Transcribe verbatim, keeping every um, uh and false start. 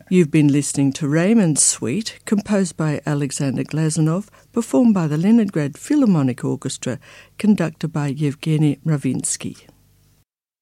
You've been listening to Raymond's Suite, composed by Alexander Glazunov, performed by the Leningrad Philharmonic Orchestra, conducted by Yevgeny Mravinsky.